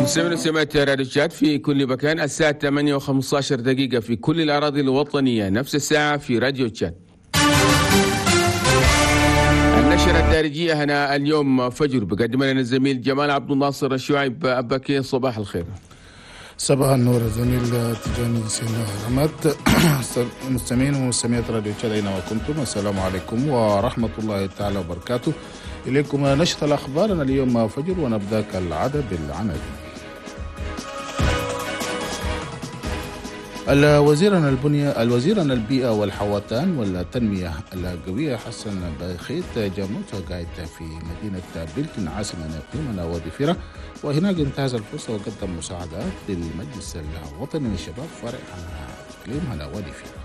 مستمعين وسمعت راديو شات في كل مكان الساعة 8:15 دقيقة في كل الأراضي الوطنية، نفس الساعة في راديو شات. النشرة الدارجية هنا اليوم فجر بقدم لنا الزميل جمال عبد الناصر الشعيب. أباكي صباح الخير. صباح النور زميل تجاني سينا رمات. مستمعين ومستمعات راديو شات أينما كنتم، السلام عليكم ورحمة الله تعالى وبركاته. إليكم نشرة الأخبار اليوم فجر، ونبدأ كالعادة بالعناوين. الوزير عن البيئة والحوطان والتنمية القوية حسن بخيت جاموسة قاعد في مدينة بلتن عاصمة إقليم وادفيرة، وهناك انتهز الفرصة وقدم مساعدات للمجلس الوطني للشباب فرع إقليم وادفيرة.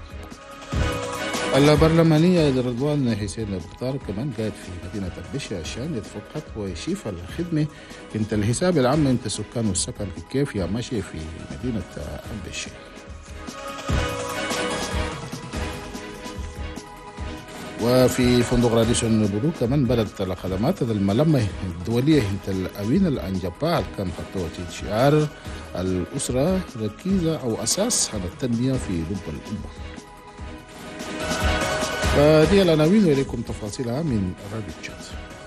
البرلمانية رضوان حسين مختار كمان قاعد في مدينة البشة عشان يتفقد ويشيف الخدمة انت الحساب العام انت السكان والسكن كيف يا ماشي في مدينة البشة. وفي فندق راديسون بلو كمان بدأت الخدمات الملمة الدولية انت الأمين الأنجباء كان خطوة شعار الأسرة ركيزة أو أساس على التنمية في لب الأمة. فدي العناوين وإليكم تفاصيلها من راديو شات.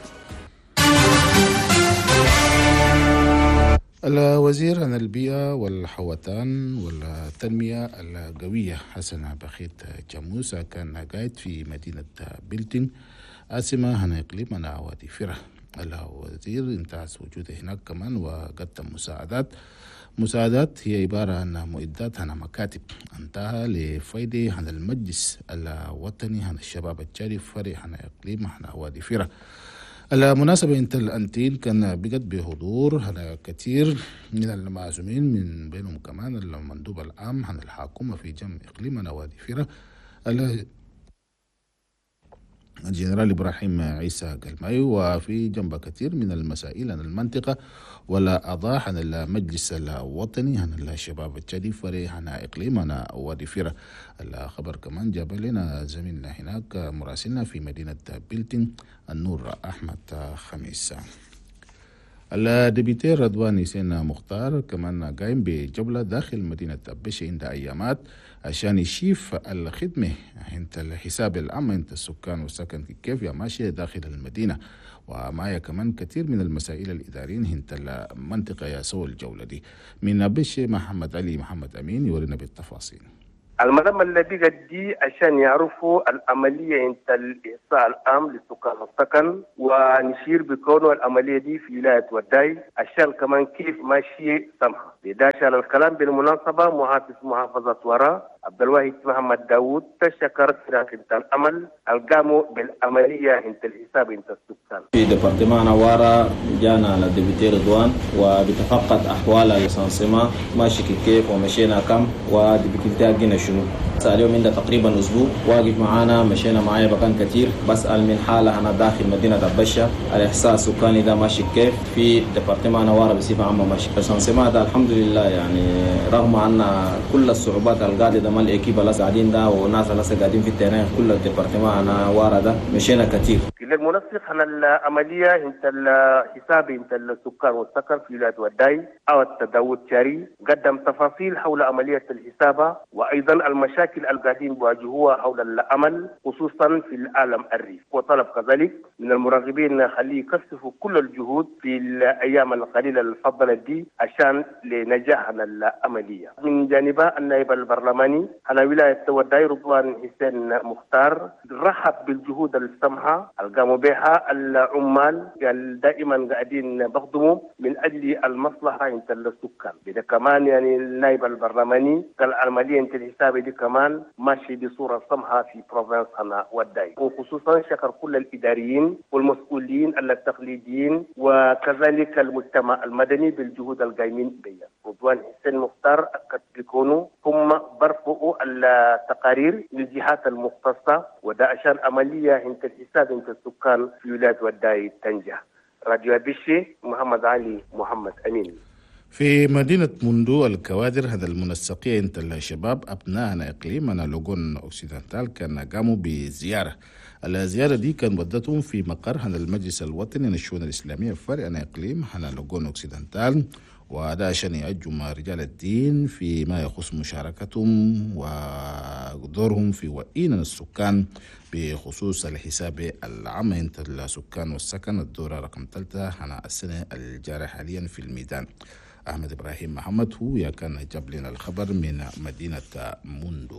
الوزير عن البيئة والحوطان والتنمية القوية حسن بخيت جاموسة كان قاعد في مدينة بلتن عاصمة هنا إقليم وادفيرة. الوزير انتهز وجوده هناك كمان وقدم مساعدات هي عبارة عن معدات عن مكاتب انتهى لفايدة عن المجلس الوطني عن الشباب الجاري فريق عن إقليم وادفيرة. المناسبة انت الأنتين كان بقت بحضور على كثير من المعزومين من بينهم كمان المندوب العام عن الحكومة في جمع إقليم وادفيرة الجنرال إبراهيم عيسى قلماي، وفي جنب كثير من المسائل عن المنطقة ولا أضاء عن المجلس الوطني عن الشباب الجديد فريق عن إقليمنا وادفيرة. الخبر كمان جاب لنا زميلنا هناك مراسلنا في مدينة بلتن النور أحمد خميس. الديبيتي رضوان حسين مختار كمان قايم بجولة داخل مدينة بشة عند أيامات عشان يشيف الخدمة عند الحساب العام عند السكان والسكن كيف يا ماشية داخل المدينة، ومعايا كمان كثير من المسائل الإداريين عند المنطقة يا سوى الجولة دي. من بشة محمد أمين يورينا بالتفاصيل. الملم اللي بقت دي عشان يعرفوا العملية انت الإحصاء العام للسكان والسكن، ونشير بكونه العملية دي في ولاية وداي عشان كمان كيف ماشي سمحة. عشان الكلام بالمناسبة محافظة وراء عبد الواحد محمد داود تشكر شراكة العمل القاموا بالعملية انت الحساب انت السكان. في ديبارتمان وارا جانا على الديبيتي رضوان وبتفقد أحوال الليسانسيما ماشي كيف ومشينا كم وديبيتي جينا شنو. اليوم عندنا تقريبا أسبوع واقف معانا، مشينا معايا بكان كتير بسأل من حالة أنا داخل مدينة البشة الإحصاء السكاني ده ماشي كيف في ديبارتمان وارا بصفة عامة ماشي. الليسانسيما ده الحمد لله يعني رغم أن كل الصعوبات القاعدة ما الإكيبة لسه قاعدين ده وناس لسه قاعدين في التنين كل الديبارتمان وارا ده مشينا كتير. للمنسق عن العملية انت الحساب انت السكان والسكن في ولاية وداي أو التداول شاري قدم تفاصيل حول عملية الحسابة وأيضا المشاكل القاعدين بواجهوها حول العمل خصوصا في العالم الريف، وطلب كذلك من المراقبين خليه يكثفوا كل الجهود في الأيام القليلة الفضلة دي عشان لنجاح العملية. من جانبها النائب البرلماني على ولاية وداي رضوان حسين مختار رحب بالجهود السمحة قاموا بها العمال دائما قاعدين بخدموا من اجل المصلحه عند السكان. بده كمان يعني النائب البرلماني قال العمليه انت الحساب دي كمان ماشي بصوره سمحه في بروفنس هنا وداي، وخصوصا شكر كل الاداريين والمسؤولين التقليديين وكذلك المجتمع المدني بالجهود القايمين بها. رضوان حسين مختار اكد بكونه هم برفقوا التقارير للجهات المختصه وده عشان عمليه عند الحساب انت السكان في ولاية وداي تنجح. راديو بشي محمد أمين. في مدينة مندو الكوادر هذا المنسقية انت الشباب أبناءنا إقليمنا لوغون أوكسيدنتال كان قاموا بزيارة الزيارة دي كان ودتهم في مقر هنا المجلس الوطني للشؤون الإسلامية في فرع إقليم هنا لوغون أوكسيدنتال، وهذا عشان يأجوا رجال الدين فيما يخص مشاركتهم ودورهم في وعيين السكان بخصوص الحساب العام انت السكان والسكن الدورة رقم 3 هنا السنة الجارية حاليا في الميدان. أحمد إبراهيم محمد هو كان جاب لنا الخبر من مدينة موندو.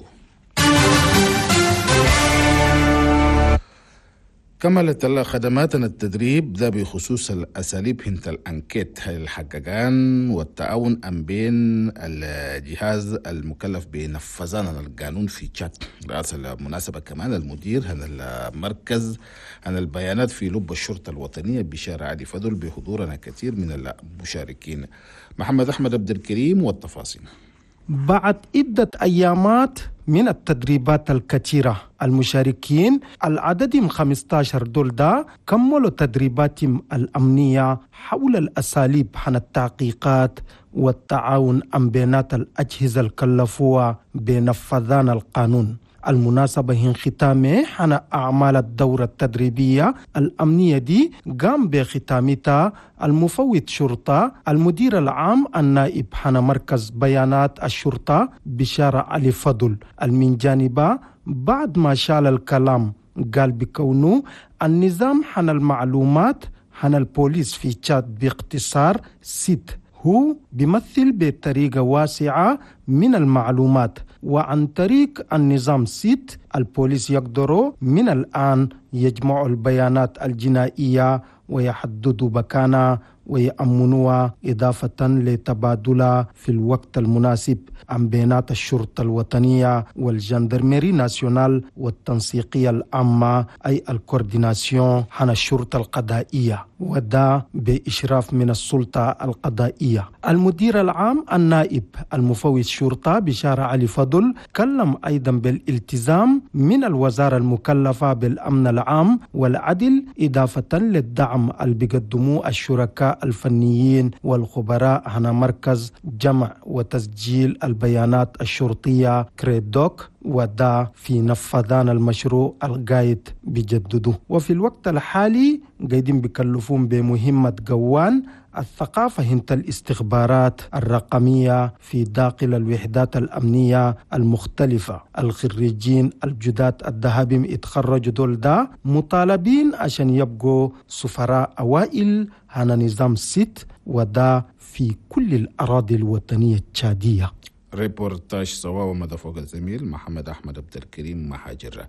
كملت خدماتنا التدريب ده بخصوص الأساليب هنت الأنكيت الحققان والتعاون بين الجهاز المكلف بنفذان القانون في تشاد. رأس المناسبة كمان المدير هنا المركز هنا البيانات في لب الشرطة الوطنية بشارع علي فضل بحضورنا كثير من المشاركين. محمد أحمد عبد الكريم والتفاصيل. بعد عدة أيامات من التدريبات الكثيرة، المشاركين العدد من 15 دولة كملوا تدريباتهم الأمنية حول الأساليب عن التحقيقات والتعاون بينات الأجهزة الكلفوة بنفذان القانون. المناسبة ختامه عن أعمال الدورة التدريبية الأمنية دي قام بختامتها المفوض شرطة المدير العام النائب عن مركز بيانات الشرطة بشارع علي فضل. من جانبه بعد ما شال الكلام قال بكونه النظام عن المعلومات عن البوليس في تشاد باختصار سيت هو بيمثل بطريقة واسعة من المعلومات، وعن طريق النظام سيت البوليس يقدروا من الآن يجمعوا البيانات الجنائية ويحددوا مكانها ويأمنوها، إضافة لتبادلها في الوقت المناسب عن بيانات الشرطة الوطنية والجندرميري ناسيونال والتنسيقية العامة أي الكورديناسيون عن الشرطة القضائية، وده بإشراف من السلطة القضائية. المدير العام النائب المفوض شرطة بشارع علي فضل كلم أيضا بالالتزام من الوزارة المكلفة بالأمن العام والعدل، إضافة للدعم اللي بيقدموه الشركاء الفنيين والخبراء عن مركز جمع وتسجيل البيانات الشرطية كريدوك، وده في نفذان المشروع القايد بجدده. وفي الوقت الحالي قايدين بيكلفون بمهمة قوان الثقافة هنت الاستخبارات الرقمية في داخل الوحدات الأمنية المختلفة. الخريجين الجداد الذهبين يتخرجوا دول ده مطالبين عشان يبقوا سفراء أوائل عن نظام سيت، وده في كل الأراضي الوطنية التشادية. ريبورتاج سوا ومدى فوق الزميل محمد أحمد عبد الكريم محاجر.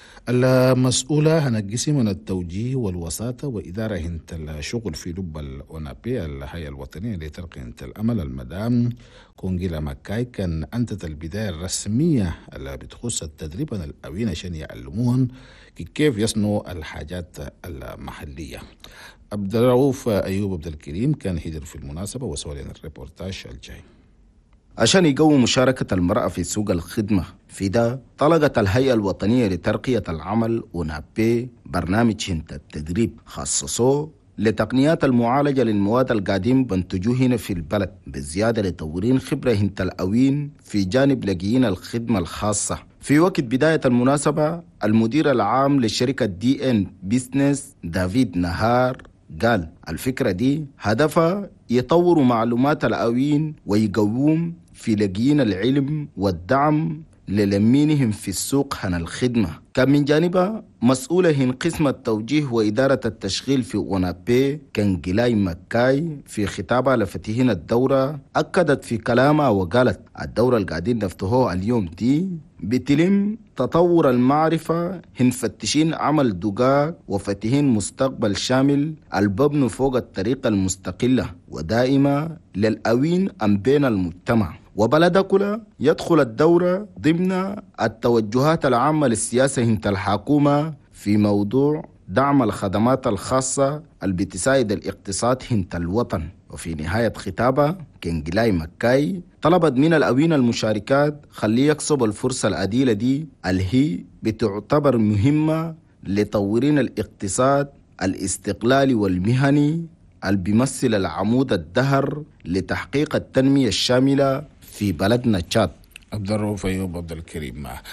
المسؤولة عن القسم من التوجيه والوساطة وإدارة هنت الشغل في لب الأونابي الهيئة الوطنية لترقية هنت الأمل المدام كونجيلا ماكاي كان أنتت البداية الرسمية اللي بتخص التدريب عن الأوين عشان يعلموهم كيف يصنعوا الحاجات المحلية. عبد الرؤوف أيوب عبد الكريم كان حضر في المناسبة وسوى لنا الريبورتاج الجاي. عشان يقوم مشاركة المرأة في سوق الخدمة، في ده طلقت الهيئة الوطنية لترقية العمل أونابي برنامج هنت التدريب خصصوه لتقنيات المعالجة للمواد القاعدين بنتجوه هنا في البلد، بالزيادة لتورين خبرة هنت الأوين في جانب لاجئين الخدمة الخاصة. في وقت بداية المناسبة المدير العام لشركة DN بيزنس دافيد نهار قال الفكرة دي هدفها يطوروا معلومات الأوين ويقوم في لاجئين العلم والدعم للمينهم في السوق عن الخدمة. كان من جانبها مسؤولة هن قسم التوجيه وإدارة التشغيل في أونابي كنجلاي مكاي في خطابها لفتيهين الدورة أكدت في كلامها وقالت الدورة اللي قاعدين نفتحوها اليوم دي بتلم تطور المعرفة هن فتشين عمل دقاق وفتيهين مستقبل شامل الببن فوق الطريقة المستقلة ودائمة للأوين أم بين المجتمع. وبلد كله يدخل الدورة ضمن التوجهات العامة للسياسة هنت الحكومة في موضوع دعم الخدمات الخاصة اللي بتساعد الاقتصاد هنت الوطن. وفي نهاية خطابها كنجلاي مكاي طلبت من الأوين المشاركات خلي يكسب الفرصة العديلة دي اللي هي بتعتبر مهمة لتطويرين الاقتصاد الاستقلالي والمهني اللي بيمثل العمود الدهر لتحقيق التنمية الشاملة في بلدنا تشاد. عبد الرؤوف أيوب عبد الكريم.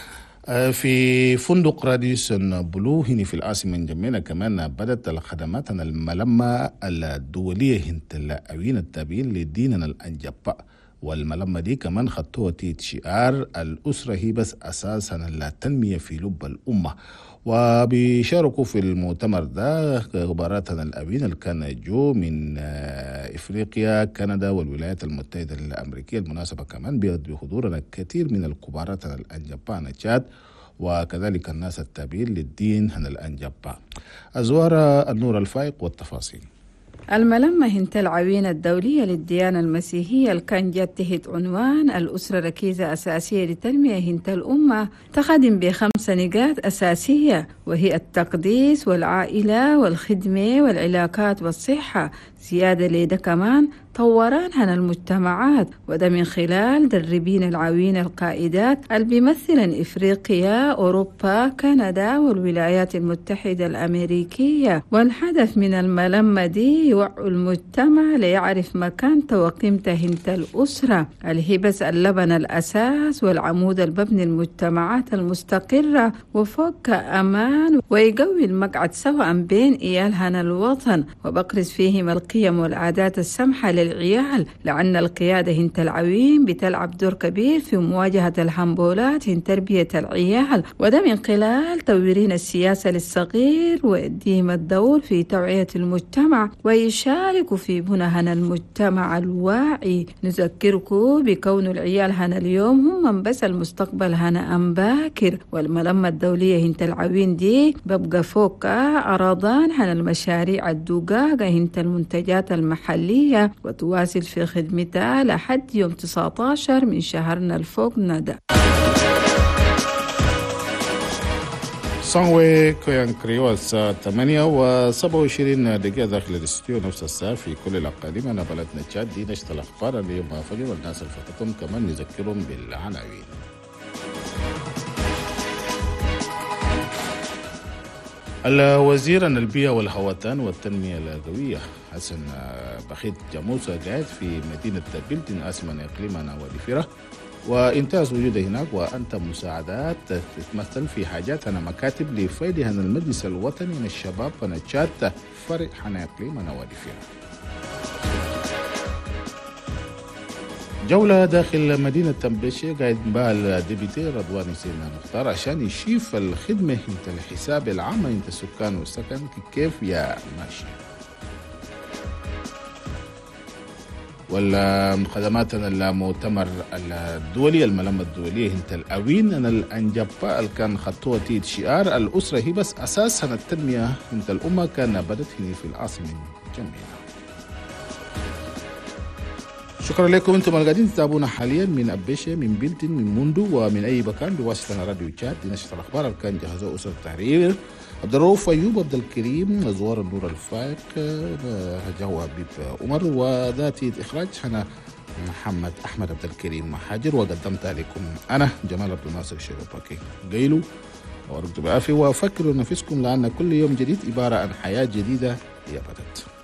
في فندق راديسون بلو هنا في العاصمة جميلة كمان بدأت الخدمات الملمة الدولية هنت اللاعبين التابعين لديننا الأنجباء، والملمة دي كمان خطوة شعار الأسرة هي بس أساسا التنمية في لب الأمة. وبيشاركوا في المؤتمر ده خبراتنا الأبين اللي كان جو من إفريقيا كندا والولايات المتحدة الأمريكية. المناسبة كمان بحضورنا كثير من الكبارات الأنجباء نجاد وكذلك الناس التابعين للدين الأنجباء. أزوار النور الفائق والتفاصيل. الملمة هنت العوين الدولية للديانة المسيحية اللي كان جات تحت عنوان الأسرة ركيزة أساسية لتنمية هنت الأمة، تخدم ب5 نقاط أساسية، وهي التقديس والعائلة والخدمة والعلاقات والصحة. زيادة لده كمان طورانها المجتمعات، وده من خلال دربين العوين القائدات اللي بيمثلن إفريقيا، أوروبا، كندا والولايات المتحدة الأمريكية. والهدف من الملمة دي يوعوا المجتمع ليعرف مكانته وقيمته هنت الأسرة اللي هي بس اللبن الأساس والعمود الببني المجتمعات المستقرة وفوق أمان، ويقوي المقعد سواء بين إيالهن الوطن، وبقرز فيهم القيم والعادات السمحة للعيال، لأن القيادة هنت العوين بتلعب دور كبير في مواجهة الحنبولات هن تربية العيال، وده من خلال تورين السياسة للصغير وإديهم الدور في توعية المجتمع ويشاركوا في بناء المجتمع الواعي. نذكركم بكون العيال هنا اليوم هم بس المستقبل هنا أم باكر، والملمة الدولية هنت العوين دي ببقى فوق أراضان هنا المشاريع الدقاقة هنت المنتجات المحلية، وتواصل في خدمتها لحد يوم 19 من شهرنا الفوق ندى. صنوي كوين كريو الساعة 8:27 دقيقة داخل الاستوديو نفس الساعة في كل الأقاليم. أنا بلدنا تشاد دي نشط الأخبار اللي ما فجر والناس اللي فاتتهم كمان نذكرهم بالعناوين. الوزير البيئة والهواتان والتنمية الجوية حسن بخيت جاموسة قاعد في مدينة بلتن عاصمة إقليمنا وديفيرة، وإنتاز وجوده هناك وأنت مساعدات تتمثل في حاجات أنا مكاتب لفائدة المجلس الوطني من الشباب ونشات فرق حنا إقليمنا وديفيرة. جولة داخل مدينة تمبشي قاعد بها الديبيتي رضوان سينا مختار عشان يشوف الخدمة انت الحساب العام انت السكان والسكن كيف يا ماشي. ولا من خدماتنا المؤتمر الدولي الملمة الدولية انت الأوين أنا الأنجباء اللي كان خطوة شعار الأسرة هي بس أساسا التنمية انت الأمة كان بدت هنا في العاصمة جميلة. شكرا لكم انتم اللي قاعدين تتابعونا حاليا من أبيشة من بلتن من موندو ومن أي مكان بواسطة راديو تشاد لنشر الأخبار اللي كان جهزوه أسرة التحرير عبد الرؤوف أيوب عبد الكريم أزوار النور الفائق جو حبيب عمر وذاتي إخراج أنا محمد أحمد عبد الكريم حاجر وقدمت لكم أنا جمال عبد الناصر الشباباكي. قيلوا وارجو بعافية وفكروا نفسكم لأن كل يوم جديد عبارة عن حياة جديدة يا بدت.